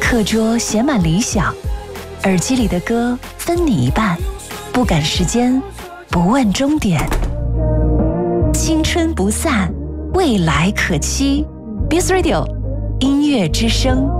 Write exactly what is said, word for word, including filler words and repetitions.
课桌写满理想，耳机里的歌分你一半，不赶时间，不问终点。青春不散，未来可期。Muse Radio 音乐之声。